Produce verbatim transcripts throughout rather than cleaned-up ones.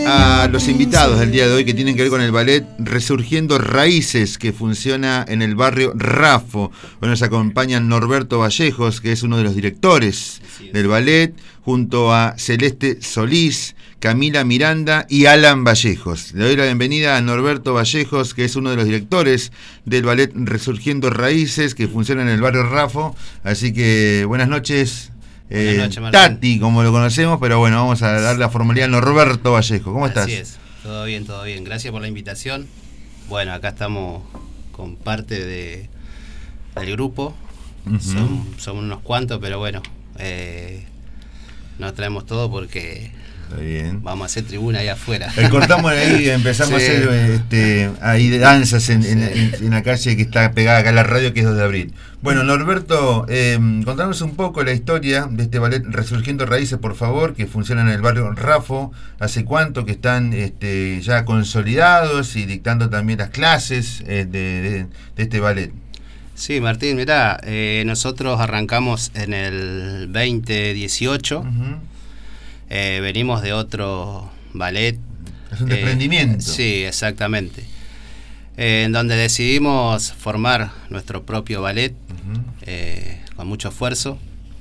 a los invitados del día de hoy que tienen que ver con el ballet Resurgiendo Raíces, que funciona en el barrio Raffo. Bueno, nos acompañan Norberto Vallejos, que es uno de los directores del ballet, junto a Celeste Solís, Camila Miranda y Alan Vallejos. Le doy la bienvenida a Norberto Vallejos, que es uno de los directores del ballet Resurgiendo Raíces, que funciona en el barrio Raffo. Así que buenas noches. Eh, Buenas noches, Tati, como lo conocemos, pero bueno, vamos a dar la formalidad a Norberto Vallejo. ¿Cómo estás? Así es, todo bien, todo bien. Gracias por la invitación. Bueno, acá estamos con parte de del grupo. Uh-huh. Son, somos unos cuantos, pero bueno, eh, nos traemos todo porque bien. Vamos a hacer tribuna ahí afuera. Eh, cortamos ahí y empezamos sí. a hacer este, ahí danzas en, sí. en, en, en la calle que está pegada acá a la radio, que es dos de abril. Bueno, Norberto, eh, contanos un poco la historia de este ballet Resurgiendo Raíces, por favor, que funciona en el barrio Raffo. ¿Hace cuánto que están este, ya consolidados y dictando también las clases eh, de, de, de este ballet? Sí, Martín, mirá, eh, nosotros arrancamos en el veinte dieciocho. Uh-huh. Eh, venimos de otro ballet. Es un desprendimiento. Eh, sí, exactamente. Eh, en donde decidimos formar nuestro propio ballet, uh-huh. eh, con mucho esfuerzo.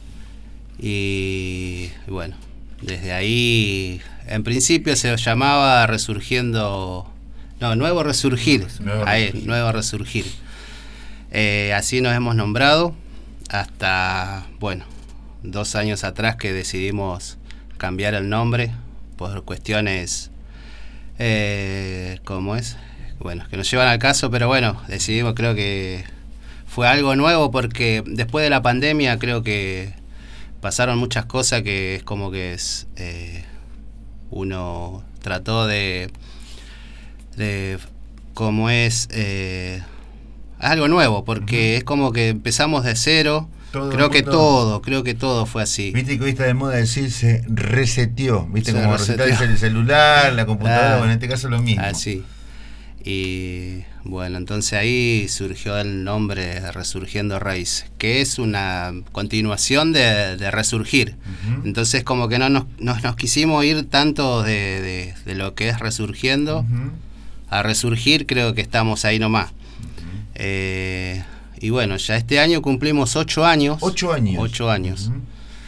Y, y bueno, desde ahí, en principio se llamaba Resurgiendo... No, Nuevo Resurgir. Nuevo ahí, Resurgir. Nuevo Resurgir. Eh, así nos hemos nombrado hasta, bueno, dos años atrás que decidimos cambiar el nombre por cuestiones, eh, ¿cómo es? Bueno, que nos llevan al caso, pero bueno, decidimos, creo que fue algo nuevo porque después de la pandemia creo que pasaron muchas cosas que es como que es, eh, uno trató de, de ¿cómo es? Eh, algo nuevo, porque uh-huh. es como que empezamos de cero. Todo creo que todo, creo que todo fue así. Viste que hoy está de moda decir se reseteó, viste, se como reseteó el celular, la computadora, ah, bueno, en este caso lo mismo. Así. Y bueno, entonces ahí surgió el nombre de Resurgiendo Raíces, que es una continuación de, de Resurgir. Uh-huh. Entonces como que no nos, nos, nos quisimos ir tanto de, de, de lo que es Resurgiendo uh-huh. a Resurgir, creo que estamos ahí nomás. Uh-huh. Eh... Y bueno, ya este año cumplimos ocho años. Ocho años. Ocho años. Uh-huh.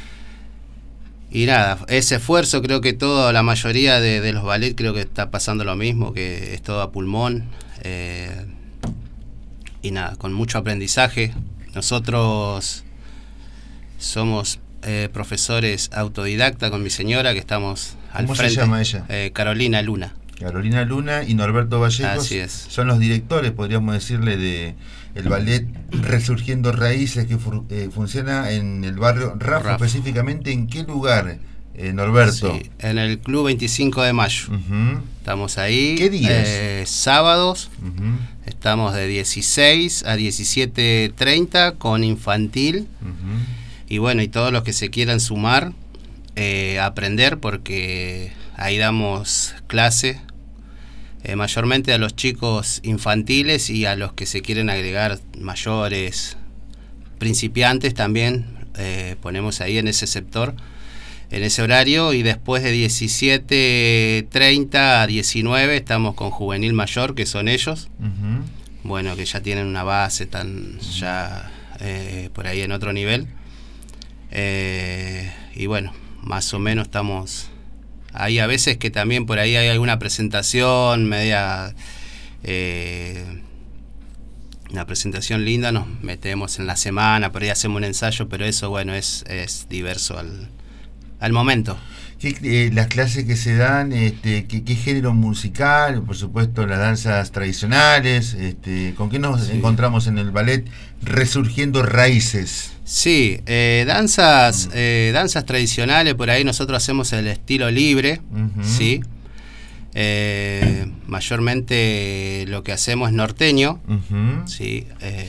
Y nada, ese esfuerzo, creo que toda la mayoría de, de los ballets creo que está pasando lo mismo, que es todo a pulmón. Eh, y nada, con mucho aprendizaje. Nosotros somos eh, profesores autodidacta con mi señora, que estamos al ¿Cómo frente. se llama ella? Eh, Carolina Luna. Carolina Luna y Norberto Vallejos. Así es. Son los directores, podríamos decirle, de el ballet Resurgiendo Raíces, que fu- eh, funciona en el barrio Raffo. Rafa. Específicamente, ¿en qué lugar, eh, Norberto? Sí, en el Club veinticinco de mayo. Uh-huh. Estamos ahí. ¿Qué días? Eh, sábados. Uh-huh. Estamos de dieciséis a diecisiete treinta con infantil. Uh-huh. Y bueno, y todos los que se quieran sumar eh, a aprender, porque ahí damos clase. Eh, mayormente a los chicos infantiles y a los que se quieren agregar mayores, principiantes también, eh, ponemos ahí en ese sector, en ese horario, y después de diecisiete treinta a diecinueve estamos con juvenil mayor, que son ellos, uh-huh. bueno, que ya tienen una base, tan ya eh, por ahí en otro nivel, eh, y bueno, más o menos estamos... Hay a veces que también por ahí hay alguna presentación media, eh, una presentación linda, nos metemos en la semana, por ahí hacemos un ensayo, pero eso, bueno, es, es diverso al, al momento. ¿Qué, eh, las clases que se dan, este, ¿qué, qué género musical? Por supuesto, las danzas tradicionales. Este, ¿Con qué nos sí. encontramos en el ballet Resurgiendo Raíces? Sí, eh, danzas, eh, danzas tradicionales, por ahí nosotros hacemos el estilo libre, uh-huh. ¿sí? Eh, mayormente lo que hacemos es norteño, uh-huh. ¿sí? Eh,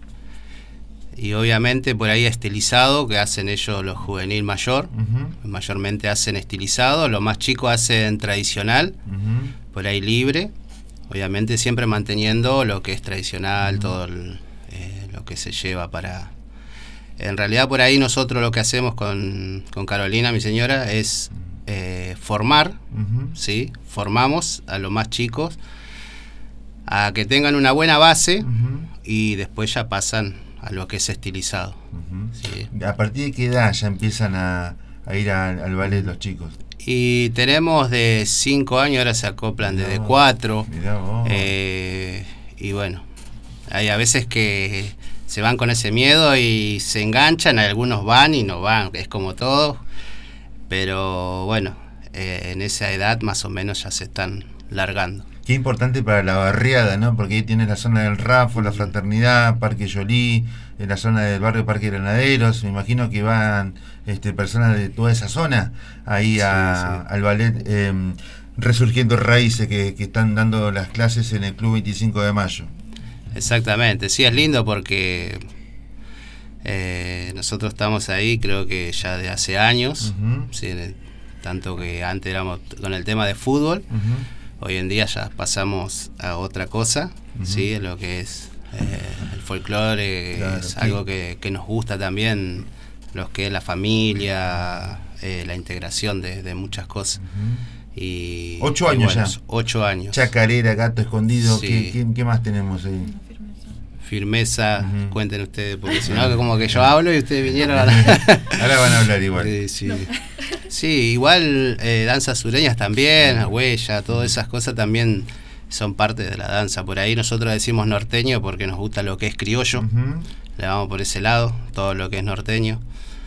y obviamente por ahí estilizado, que hacen ellos los juvenil mayor, uh-huh. mayormente hacen estilizado, los más chicos hacen tradicional, uh-huh. por ahí libre, obviamente siempre manteniendo lo que es tradicional, uh-huh. todo el, eh, lo que se lleva para... En realidad por ahí nosotros lo que hacemos con, con Carolina, mi señora, es eh, formar, Uh-huh. ¿sí? Formamos a los más chicos a que tengan una buena base Uh-huh. y después ya pasan a lo que es estilizado. Uh-huh. ¿Sí? ¿A partir de qué edad ya empiezan a, a ir a, al ballet los chicos? Y tenemos de cinco años, ahora se acoplan Mirá desde vos, cuatro. mirá vos. Eh, y bueno, hay a veces que se van con ese miedo y se enganchan, algunos van y no van, es como todo. Pero bueno, eh, en esa edad más o menos ya se están largando. Qué importante para la barriada, ¿no? Porque ahí tienes la zona del Rafo, la Fraternidad, Parque Yolí, en la zona del barrio Parque Granaderos. Me imagino que van este, personas de toda esa zona ahí Sí, a, sí. al ballet eh, Resurgiendo Raíces, que, que están dando las clases en el Club veinticinco de mayo. Exactamente, sí, es lindo porque eh, nosotros estamos ahí creo que ya de hace años, Uh-huh. sí, de- tanto que antes éramos con el tema de fútbol. Uh-huh. Hoy en día ya pasamos a otra cosa, Ujú. ¿sí? Lo que es eh, el folclore, Claro, es sí. algo que, que nos gusta también, lo que es la familia, eh, la integración de, de muchas cosas. Uh-huh. Y, Ocho y años bueno, ya. Ocho años. Chacarera, Gato Escondido, Sí. ¿qué, qué, qué más tenemos ahí? Firmeza, Ujú. cuenten ustedes, porque si no, que como que yo hablo y ustedes vinieron a... Ahora van a hablar igual. Sí, sí. Sí, igual eh, danzas sureñas también, la huella, todas esas cosas también son parte de la danza. Por ahí nosotros decimos norteño porque nos gusta lo que es criollo, Uh-huh. le vamos por ese lado, todo lo que es norteño.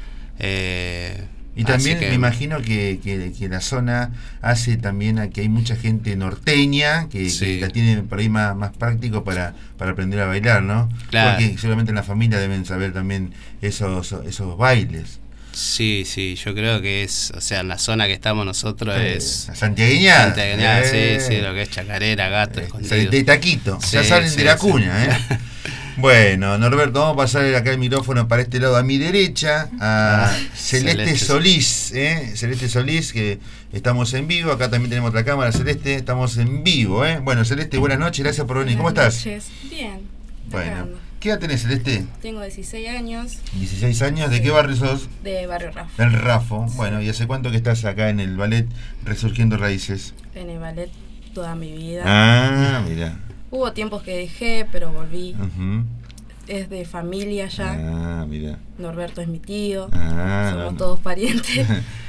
Eh, Y también así que- me imagino que, que, que la zona hace también a que hay mucha gente norteña que, Sí. que la tiene por ahí más, más práctico para, para aprender a bailar, ¿no? Claro. Porque seguramente en la familia deben saber también esos, esos bailes. Sí, sí, yo creo que es, o sea, en la zona que estamos nosotros Eh, es... la santiagueñada. Santiagueñada, Eh. sí, sí, lo que es chacarera, gato, Eh, escondido. de taquito, ya Sí, salen sí, de la sí. cuña, ¿eh? Bueno, Norberto, vamos a pasar acá el micrófono para este lado, a mi derecha, a Ah, Celeste, Celeste. Solís, ¿eh? Celeste Solís, que estamos en vivo, acá también tenemos otra cámara, Celeste, estamos en vivo, ¿eh? Bueno, Celeste, buenas noches, gracias por venir, ¿cómo Buenas estás? noches. Bien. Bueno, acá ando. ¿qué edad tenés, Celeste? Tengo dieciséis años, dieciséis años, ¿de qué barrio sos? de Barrio Rafa, Del Rafo. Bueno, ¿y hace cuánto que estás acá en el ballet Resurgiendo Raíces? en el ballet toda mi vida. Ah, mira. Hubo tiempos que dejé, pero volví. Ujú. Es de familia ya. Ah, mira. Norberto es mi tío. Ah, Somos no, no. todos parientes.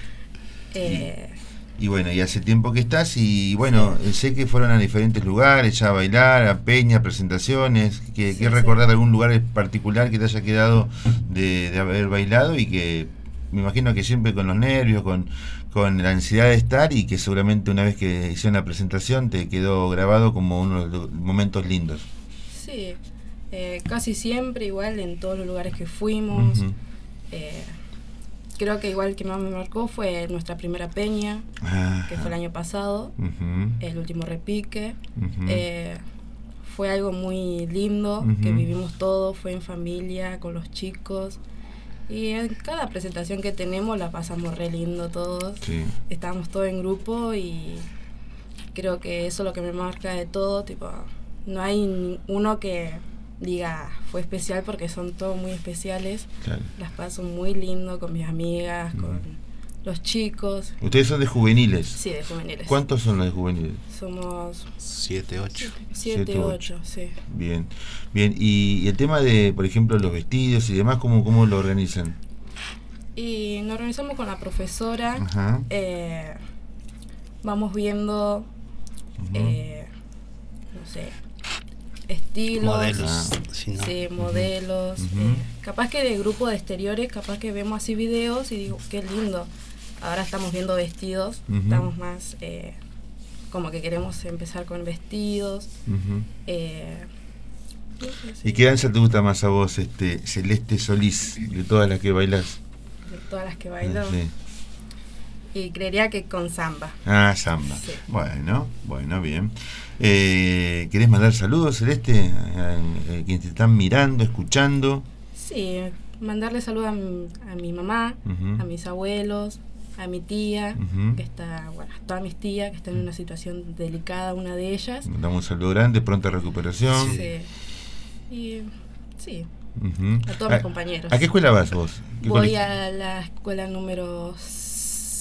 eh, Y bueno, y hace tiempo que estás y bueno, sé que fueron a diferentes lugares ya a bailar, a peñas, presentaciones, que, Sí, que sí. recordar algún lugar en particular que te haya quedado de, de haber bailado y que me imagino que siempre con los nervios, con, con la ansiedad de estar y que seguramente una vez que hicieron la presentación te quedó grabado como uno de los momentos lindos. sí, eh, casi siempre igual en todos los lugares que fuimos. Ujú. eh, creo que igual que más me marcó fue nuestra primera peña, Ah, que fue el año pasado, ujú, el último repique. ujú. Eh, fue algo muy lindo Ujú. que vivimos todos, fue en familia, con los chicos. Y en cada presentación que tenemos la pasamos re lindo todos. Sí. Estábamos todos en grupo y creo que eso es lo que me marca de todo. Tipo, no hay ni uno que diga fue especial porque son todos muy especiales. Claro. Las paso muy lindo con mis amigas, con los chicos. Ustedes son de juveniles. Sí, de juveniles. ¿Cuántos son los de juveniles? Somos Siete, ocho. siete, Siete, ocho, sí. Bien, bien. Y, y el tema de, por ejemplo, los vestidos y demás, ¿cómo, cómo lo organizan? Y nos organizamos con la profesora. Ajá. eh, vamos viendo, Ujú. eh, no sé, estilos. Modelos. Ah. Sí, ¿no? Sí, modelos. Ujú. eh, capaz que de grupo de exteriores, capaz que vemos así videos y digo, qué lindo. Ahora estamos viendo vestidos, Ujú. estamos más eh, como que queremos empezar con vestidos. Ujú. eh, no sé, sí, ¿Y qué danza te gusta más a vos, este Celeste Solís, de todas las que bailás? de todas las que bailo. Sí. Y creería que con samba. Ah, samba. Sí. Bueno, bueno, bien. Eh, ¿Querés mandar saludos, Celeste? A, a quienes te están mirando, escuchando. Sí, mandarle saludos a mi, a mi mamá, Ujú. a mis abuelos, a mi tía, Ujú. que está, bueno, a todas mis tías que están en una situación delicada, una de ellas. Mandamos un saludo grande, pronta recuperación. Sí. Y sí, Ujú. a todos mis ¿A- compañeros. ¿A qué escuela vas vos? ¿Qué Voy colegio? a la escuela número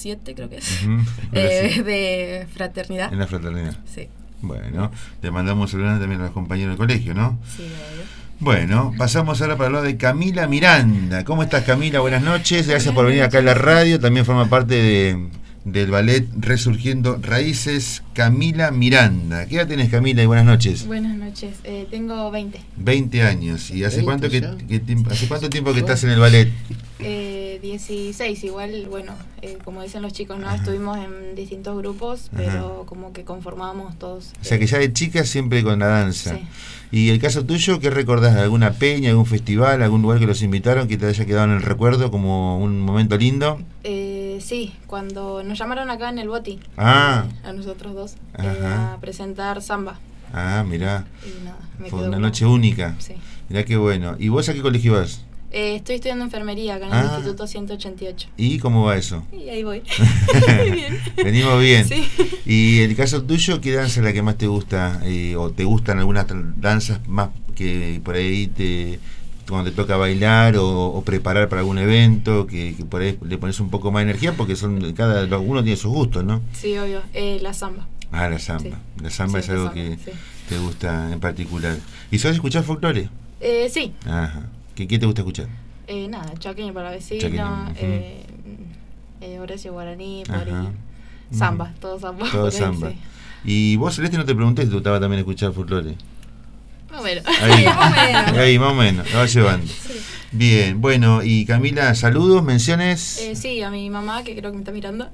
siete, creo que es, Uh-huh. eh, de fraternidad. En la fraternidad. Sí. Bueno, te mandamos un saludo también a los compañeros del colegio, ¿no? Sí, obvio. Bueno, pasamos ahora para hablar de Camila Miranda. ¿Cómo estás, Camila? Buenas noches. Gracias por venir acá a la radio. También forma parte de, del ballet Resurgiendo Raíces, Camila Miranda. ¿Qué edad tenés, Camila? Y buenas noches. Buenas noches, eh, tengo veinte. veinte años. ¿Y hace veinte cuánto que, ya. que tiempo, hace cuánto tiempo que estás en el ballet? Eh, dieciséis, igual, bueno, eh, como dicen los chicos, ¿no? Ajá. Estuvimos en distintos grupos, Ajá. pero como que conformábamos todos. O sea que ya de chica siempre con la danza. Sí. ¿Y el caso tuyo, qué recordás? ¿Alguna peña, algún festival, algún lugar que los invitaron que te haya quedado en el recuerdo como un momento lindo? Eh, sí, cuando nos llamaron acá en el Boti, Ah. eh, a nosotros dos, eh, Ajá. a presentar samba. Ah, mirá. Y nada, me Fue quedó una como- noche única. Sí. Mirá qué bueno. ¿Y vos a qué colegio vas? Eh, estoy estudiando enfermería acá en Ah. el Instituto ciento ochenta y ocho. ¿Y cómo va eso? Y ahí voy. Bien. Venimos bien. Sí. ¿Y el caso tuyo, qué danza es la que más te gusta? Eh, ¿O te gustan algunas tra- danzas más que por ahí te cuando te toca bailar o, o preparar para algún evento, que, que por ahí le pones un poco más de energía? Porque son cada uno tiene sus gustos, ¿no? Sí, obvio. Eh, la samba. Ah, la samba. Sí. La samba Sí, es algo la samba, que sí. te gusta en particular. ¿Y sabes escuchar folclore? Eh, sí. Ajá. ¿Qué, qué te gusta escuchar? Eh, nada, Chaqueño para vecino, Chaqueño, ujú. eh, eh, Horacio Guaraní, por Ajá. ahí. Samba, todo samba. Todo por ahí, samba. sí. Y vos, Celeste, no te pregunté si te gustaba también escuchar folclore. Más o menos. Ahí, Más o menos. ahí, más o menos, lo va llevando. Sí. Bien, bueno, y Camila, saludos, menciones. Eh, sí, a mi mamá, que creo que me está mirando,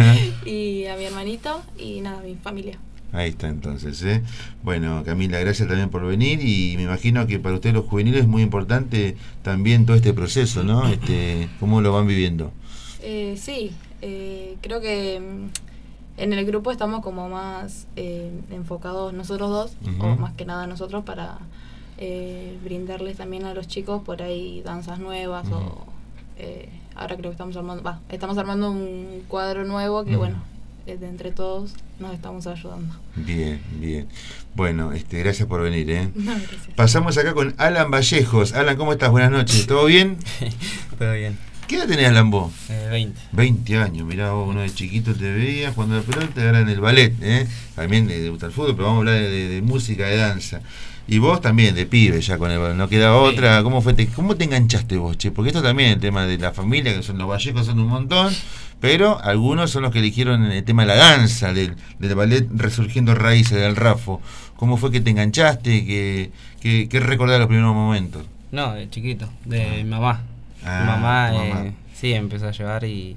y a mi hermanito, y nada, a mi familia. Ahí está entonces, ¿eh? Bueno, Camila, gracias también por venir y me imagino que para ustedes los juveniles es muy importante también todo este proceso, ¿no? Este, ¿cómo lo van viviendo? Eh, sí, eh, creo que mm, en el grupo estamos como más eh, enfocados nosotros dos, Ujú. o más que nada nosotros, para eh, brindarles también a los chicos por ahí danzas nuevas Ujú. o eh, ahora creo que estamos armando, va, estamos armando un cuadro nuevo que Ujú. bueno, eh, de entre todos nos estamos ayudando. Bien, bien. Bueno, este, gracias por venir, ¿eh? No, gracias. Pasamos acá con Alan Vallejos. Alan, ¿cómo estás? Buenas noches. ¿Todo bien? Todo bien. ¿Qué edad tenés, Alan, vos? Eh, veinte. veinte años, mirá vos, uno de chiquito te veía jugando al pelota, ahora en el ballet, ¿eh? También te gusta el fútbol, pero vamos a hablar de, de, de música, de danza. Y vos también, de pibe ya con el ballet, no quedaba Sí. otra. ¿Cómo fue te, cómo te enganchaste vos, che? Porque esto también, el tema de la familia, que son los Vallejos, son un montón, pero algunos son los que eligieron el tema de la danza, del, del ballet Resurgiendo Raíces, del Rafo. ¿Cómo fue que te enganchaste? ¿Qué, qué, qué recordás los primeros momentos? No, de chiquito, de mi mamá. Ah, mi mamá, tu eh, mamá. sí, empezó a llevar y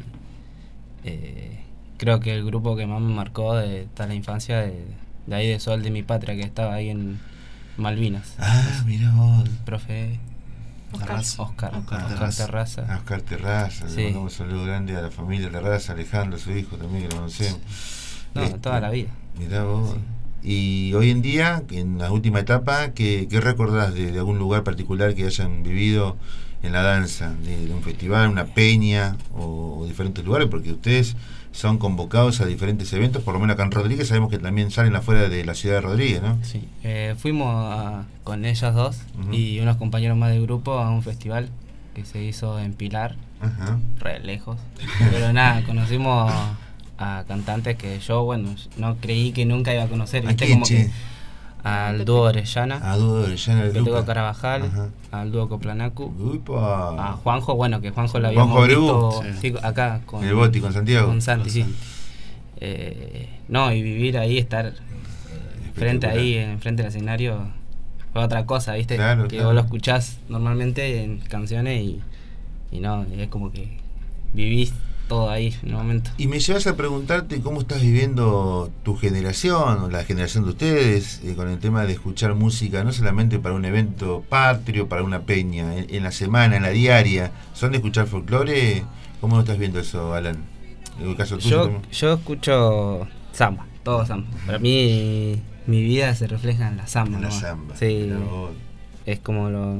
eh, creo que el grupo que más me marcó de toda la infancia, de, de ahí de Sol de mi Patria, que estaba ahí en Malvinas. Ah, mirá vos. Profe Oscar. Oscar, Oscar Oscar, Terraza. Terraza. A Oscar Terraza, Sí. le mandamos un saludo grande a la familia Terraza, Alejandro, su hijo también, que lo conocemos. No, Este, toda la vida. Mirá vos. Y hoy en día, en la última etapa, ¿qué, qué recordás de, de algún lugar particular que hayan vivido en la danza? De, de un festival, una peña o, o diferentes lugares, porque ustedes son convocados a diferentes eventos, por lo menos acá en Rodríguez sabemos que también salen afuera de la ciudad de Rodríguez, ¿no? Sí, eh, fuimos a- con ellas dos Ujú. y unos compañeros más del grupo a un festival que se hizo en Pilar, Ajá. re lejos. Pero nada, conocimos a cantantes que yo, bueno, no creí que nunca iba a conocer. ¿A ¿Viste? quién, Como che? que al dúo Orellana, A Dudo Orellana del que tuvo Luca. Carabajal, Ajá. al dúo Coplanacu, Upa. a Juanjo, bueno, que Juanjo lo Juanjo habíamos Abreu. visto sí, acá con El Boti, con Santiago. con Santi, Con sí. Santi. Eh, no, y vivir ahí, estar frente ahí, enfrente del escenario, fue otra cosa, ¿viste? Claro, que claro. vos lo escuchás normalmente en canciones y, y no, es como que vivís todo ahí en el momento. Y me llevas a preguntarte cómo estás viviendo tu generación, o la generación de ustedes, eh, con el tema de escuchar música, no solamente para un evento patrio, para una peña, en, en la semana, en la diaria. ¿Son de escuchar folclore? ¿Cómo lo estás viendo eso, Alan? En el caso tuyo Yo, también. yo escucho samba, todo samba. Para mí mi vida se refleja en la samba. En la ¿no? samba. Sí, Mirá vos. es como lo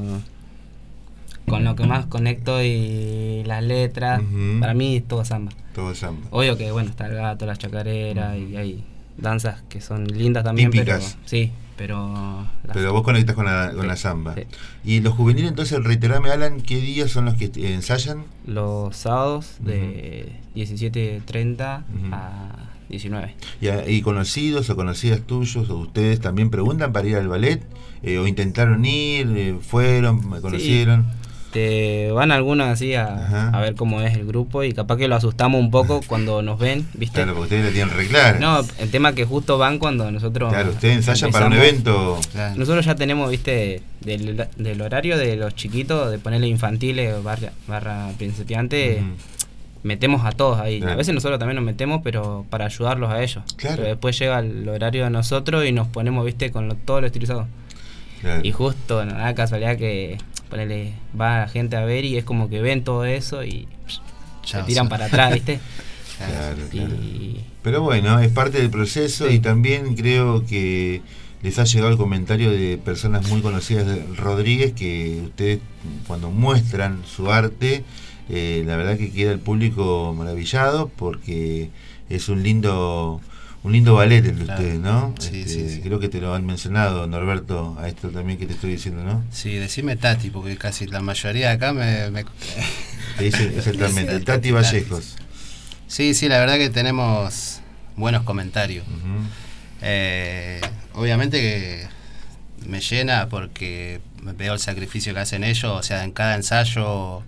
con lo que más conecto y las letras. Ujú. Para mí es todo samba. Todo samba. Obvio que bueno, está el gato, las chacareras y hay danzas que son lindas también. Típicas. Pero, sí, pero... Las, pero vos conectás con la, con sí, la samba. Sí. Y los juveniles, entonces, reiterame, Alan, ¿qué días son los que ensayan? Los sábados de uh-huh. diecisiete treinta uh-huh. a diecinueve. ¿Y, y conocidos o conocidas tuyos o ustedes también preguntan para ir al ballet? Eh, ¿O intentaron ir? Eh, ¿Fueron? ¿Me conocieron? Sí. Te van algunos así a, a ver cómo es el grupo y capaz que lo asustamos un poco cuando nos ven, ¿viste? Claro, porque ustedes lo tienen re claro. No, el tema es que justo van cuando nosotros... Claro, ustedes ensayan empezamos. Para un evento. Claro. Nosotros ya tenemos, ¿viste? Del, del horario de los chiquitos, de ponerle infantiles barra, barra principiante, uh-huh. metemos a todos ahí. Claro. A veces nosotros también nos metemos, pero para ayudarlos a ellos. Claro. Pero después llega el horario de nosotros y nos ponemos, ¿viste? Con lo, todo lo estilizado. Claro. Y justo, no da casualidad que... Ponele, va la gente a ver y es como que ven todo eso y Chao, se tiran para atrás, ¿viste? Claro, claro. Y... Pero bueno, es parte del proceso sí. Y también creo que les ha llegado el comentario de personas muy conocidas de Rodríguez que ustedes cuando muestran su arte, eh, la verdad que queda el público maravillado porque es un lindo... Un lindo ballet el de claro. ustedes, ¿no? Sí, este, sí, sí. Creo que te lo han mencionado, Norberto, a esto también que te estoy diciendo, ¿no? Sí, decime Tati, porque casi la mayoría de acá me... me... Te dice exactamente, el Tati Vallejos. Sí, sí, la verdad que tenemos buenos comentarios. Uh-huh. Eh, obviamente que me llena porque veo el sacrificio que hacen ellos, o sea, en cada ensayo,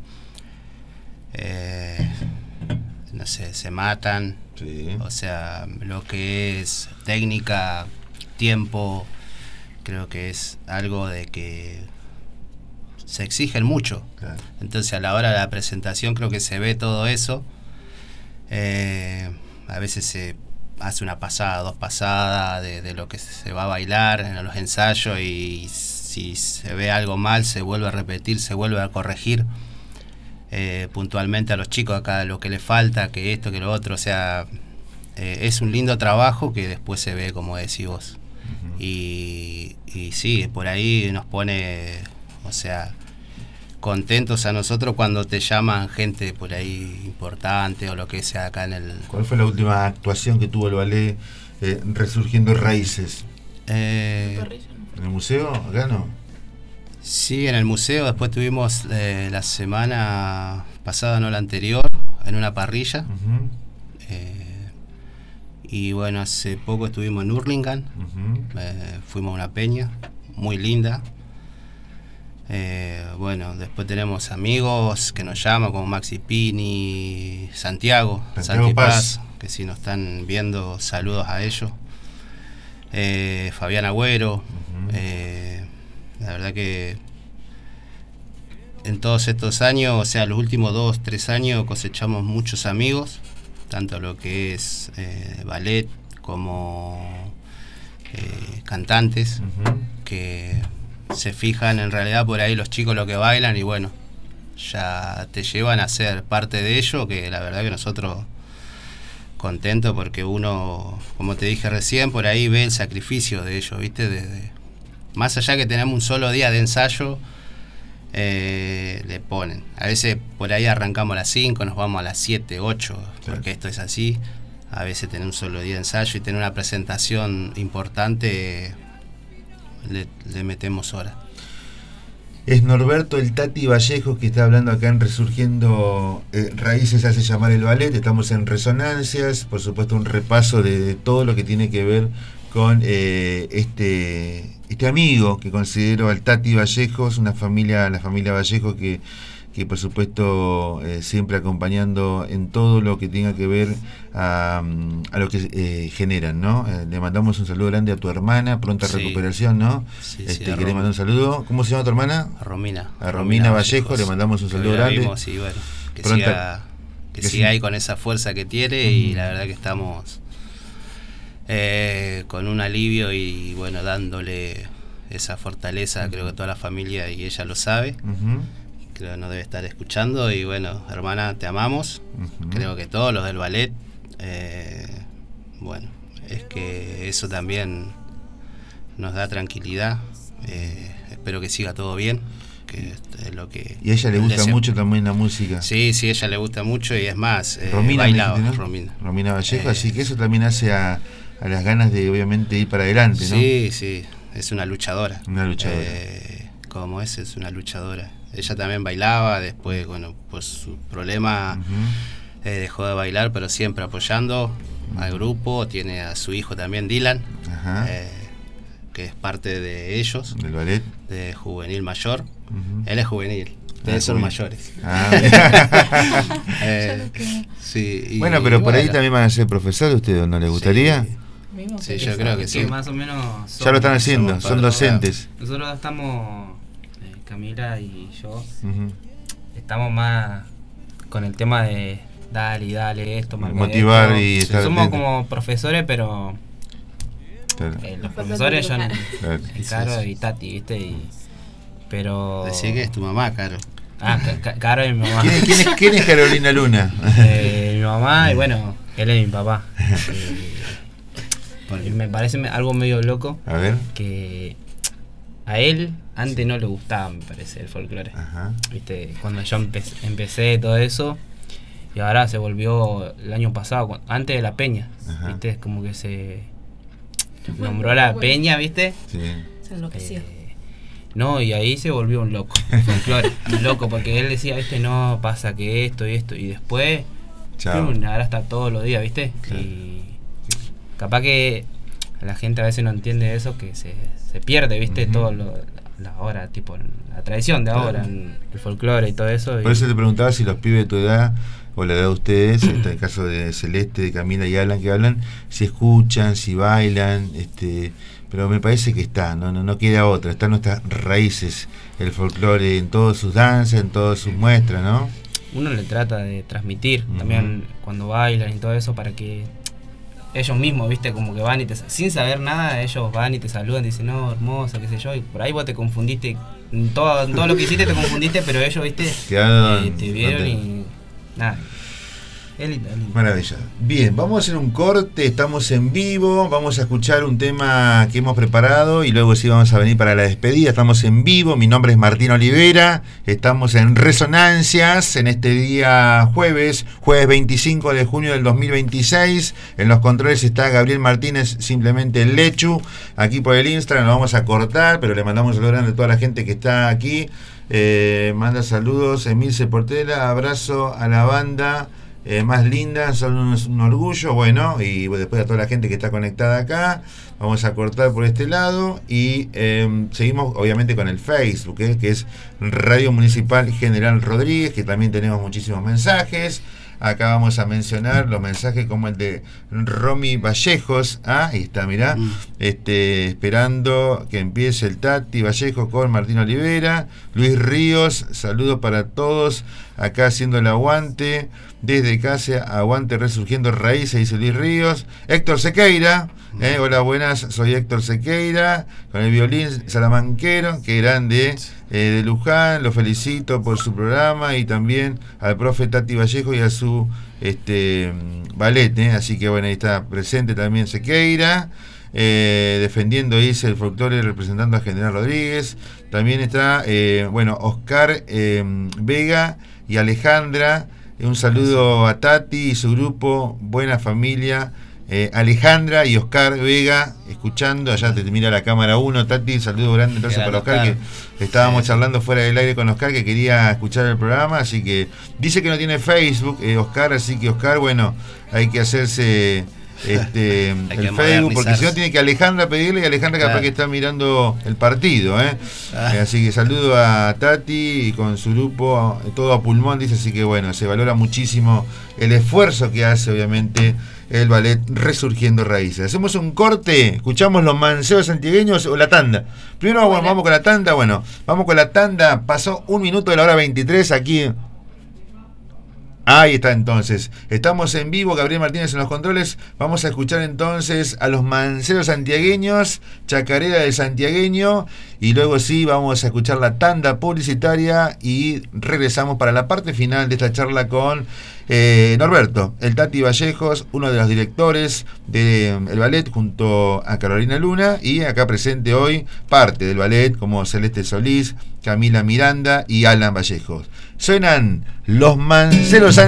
eh, no sé, se matan. Sí. O sea, lo que es técnica, tiempo, creo que es algo de que se exigen mucho. Claro. Entonces a la hora de la presentación creo que se ve todo eso. Eh, a veces se hace una pasada, dos pasadas de, de lo que se va a bailar en los ensayos y si se ve algo mal se vuelve a repetir, se vuelve a corregir. Eh, puntualmente a los chicos acá lo que les falta, que esto, que lo otro, o sea, eh, es un lindo trabajo que después se ve como decís vos. Uh-huh. y, y sí, por ahí nos pone, o sea, contentos a nosotros cuando te llaman gente por ahí importante o lo que sea acá en el... ¿Cuál fue la última actuación que tuvo el ballet eh, Resurgiendo Raíces? Eh, ¿En el museo? ¿Acá no? Sí, en el museo. Después tuvimos eh, la semana pasada, no la anterior, en una parrilla. Uh-huh. eh, y bueno, hace poco estuvimos en Hurlingham. Uh-huh. eh, fuimos a una peña muy linda. Eh, bueno, después tenemos amigos que nos llaman como Maxi Pini, Santiago, Santiago Santi Paz, Paz, que si nos están viendo, saludos a ellos. eh, Fabián Agüero. Uh-huh. eh, La verdad que en todos estos años, o sea, los últimos dos, tres años cosechamos muchos amigos, tanto lo que es eh, ballet como eh, cantantes, uh-huh. que se fijan en realidad por ahí los chicos lo que bailan y bueno, ya te llevan a ser parte de ello, que la verdad que nosotros contentos porque uno, como te dije recién, por ahí ve el sacrificio de ellos, ¿viste? De, de, más allá que tenemos un solo día de ensayo, eh, le ponen. A veces por ahí arrancamos a las cinco, nos vamos a las siete, ocho, sí. Porque esto es así. A veces tener un solo día de ensayo y tener una presentación importante, le, le metemos horas. Es Norberto el Tati Vallejos que está hablando acá en Resurgiendo eh, Raíces, hace llamar el ballet. Estamos en Resonancias, por supuesto un repaso de, de todo lo que tiene que ver con eh, este este amigo que considero al Tati Vallejos, una familia, la familia Vallejos que, que por supuesto eh, siempre acompañando en todo lo que tenga que ver a, a lo que eh, generan, ¿no? Eh, le mandamos un saludo grande a tu hermana, pronta sí. recuperación, ¿no? Sí, este, sí, que le mandó un saludo. ¿Cómo se llama tu hermana? A Romina. A Romina, Romina Vallejos, Vallejos, le mandamos un saludo grande. Vimos, y bueno, que pronta, siga, que que siga sí. ahí con esa fuerza que tiene, uh-huh. y la verdad que estamos eh, con un alivio y bueno, dándole esa fortaleza, uh-huh. creo que toda la familia y ella lo sabe. Uh-huh. Creo que nos debe estar escuchando y bueno, hermana, te amamos. Uh-huh. Creo que todos los del ballet, eh, bueno, es que eso también nos da tranquilidad. Eh, espero que siga todo bien, que es lo que... Y a ella le gusta deseo. mucho también la música. Sí, sí, a ella le gusta mucho y es más, eh, Romina, bailaba, ¿no? Romina. Romina Vallejo, Eh, así que eso también hace a, a las ganas de obviamente ir para adelante, ¿no? Sí, sí, es una luchadora. Una luchadora. Eh, como es, es una luchadora. Ella también bailaba, después, bueno, pues su problema uh-huh. eh, dejó de bailar, pero siempre apoyando uh-huh. al grupo. Tiene a su hijo también, Dylan, uh-huh. eh, que es parte de ellos. ¿Del ballet? De juvenil mayor. Uh-huh. Él es juvenil. Ustedes son mayores. Ah, eh, sí, y, bueno, pero y por bueno. ahí también van a ser profesores, ¿ustedes no les gustaría? Sí, sí yo creo que sí. Que más o menos ya lo están haciendo, son docentes. Nosotros estamos, eh, Camila y yo, uh-huh. estamos más con el tema de dale y dale esto, motivar esto. Y sí, estar somos atento. Como profesores, pero claro. eh, los profesores son claro. Caro y Tati, ¿viste? Y, pero... Decí que es tu mamá, Caro. Ah, Caro es mi mamá. ¿Quién, quién, es, ¿Quién es Carolina Luna? Eh, mi mamá y bueno, él es mi papá. Y me parece algo medio loco. A ver. Que a él antes sí. no le gustaba, me parece, el folclore. Ajá. Viste, cuando yo empecé, empecé todo eso, y ahora se volvió el año pasado, antes de la peña. Ajá. Viste, es como que se nombró la peña, viste. Sí. Se enloqueció. Eh, No, y ahí se volvió un loco, folclore, un loco, porque él decía, viste, no, pasa que esto y esto, y después, pum, ahora está todos los días, viste, claro. Y capaz que la gente a veces no entiende eso, que se, se pierde, viste, uh-huh. todo lo, la hora, tipo, la tradición de claro. ahora, el folclore y todo eso. Por y, eso te preguntaba si los pibes de tu edad, o la edad de ustedes, en el caso de Celeste, de Camila y Alan, que hablan, si escuchan, si bailan, este... pero me parece que está, no, no, no queda otra, están nuestras raíces, el folclore en todas sus danzas, en todas sus muestras, ¿no? Uno le trata de transmitir uh-huh. también cuando bailan y todo eso para que ellos mismos, viste, como que van y te, sin saber nada, ellos van y te saludan, dicen, no, hermosa, qué sé yo, y por ahí vos te confundiste, en todo, en todo lo que hiciste te confundiste, pero ellos, viste, eh, te vieron no te... y nada. Es lindo, es lindo. Maravilla. Bien, vamos a hacer un corte, estamos en vivo, vamos a escuchar un tema que hemos preparado y luego sí vamos a venir para la despedida. Estamos en vivo, mi nombre es Martín Olivera, estamos en Resonancias en este día jueves, jueves veinticinco de junio del dos mil veintiséis. En los controles está Gabriel Martínez, simplemente el Lechu. Aquí por el Instagram lo vamos a cortar, pero le mandamos un saludo grande a toda la gente que está aquí. Eh, manda saludos, Emilce Portela, abrazo a la banda. Eh, más linda, son un, un orgullo, bueno, y después a toda la gente que está conectada acá, vamos a cortar por este lado y eh, seguimos obviamente con el Facebook, eh, que es Radio Municipal General Rodríguez, que también tenemos muchísimos mensajes. Acá vamos a mencionar los mensajes como el de Romy Vallejos. Ah, ahí está, mirá. Mm. Este, esperando que empiece el Tati Vallejos con Martín Olivera. Luis Ríos, saludos para todos. Acá haciendo el aguante. Desde casa, aguante resurgiendo raíces, dice Luis Ríos. Héctor Sequeira. Eh, hola, buenas, soy Héctor Sequeira. Con el violín salamanquero. Qué grande. Eh, de Luján, lo felicito por su programa y también al profe Tati Vallejo y a su este ballet, ¿eh? Así que bueno, ahí está presente también Sequeira, eh, defendiendo, dice, el folclore, representando a General Rodríguez. También está, eh, bueno, Oscar eh, Vega y Alejandra. Un saludo a Tati y su grupo, buena familia. Eh, Alejandra y Oscar Vega escuchando, allá te mira la cámara uno. Tati, saludo grande entonces para Oscar, Oscar, que estábamos sí. charlando fuera del aire con Oscar, que quería escuchar el programa, así que dice que no tiene Facebook, eh, Oscar, así que Oscar, bueno, hay que hacerse este el Facebook, porque si no tiene que Alejandra pedirle, y Alejandra capaz claro. que está mirando el partido, ¿eh? Ah. Eh, así que saludo a Tati y con su grupo, todo a pulmón, dice, así que bueno, se valora muchísimo el esfuerzo que hace obviamente el ballet Resurgiendo Raíces. Hacemos un corte, escuchamos los manceos santiagueños o la tanda. Primero bueno, vamos con la tanda, bueno, vamos con la tanda, pasó un minuto de la hora veintitrés aquí. Ahí está entonces, estamos en vivo, Gabriel Martínez en los controles, vamos a escuchar entonces a los manceros santiagueños, Chacarera del Santiagueño, y luego sí vamos a escuchar la tanda publicitaria y regresamos para la parte final de esta charla con eh, Norberto, el Tati Vallejos, uno de los directores del de ballet junto a Carolina Luna, y acá presente hoy parte del ballet como Celeste Solís, Camila Miranda y Alan Vallejos. Suenan los manceros